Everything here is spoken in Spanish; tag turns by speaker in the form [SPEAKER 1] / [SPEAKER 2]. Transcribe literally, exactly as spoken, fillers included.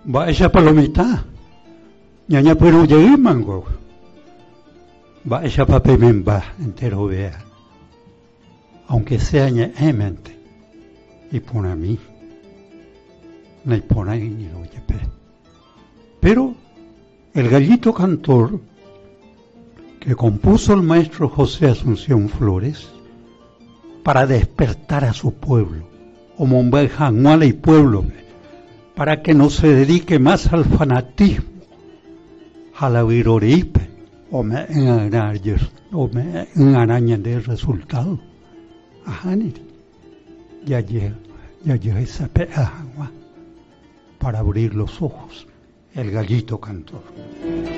[SPEAKER 1] va esa palomita, ñaña pero llegué mango, va esa papel va entero vea, aunque sea ña emente, y pone a mí, no hay pone ahí ni lo lleve. Pero el gallito cantor que compuso el maestro José Asunción Flores para despertar a su pueblo, o Mombay Januala y pueblo, para que no se dedique más al fanatismo, a la viroripe, o me engañen, o me engañen del resultado. Ajá, ya llega, ya llega esa peja para abrir los ojos, el gallito cantor.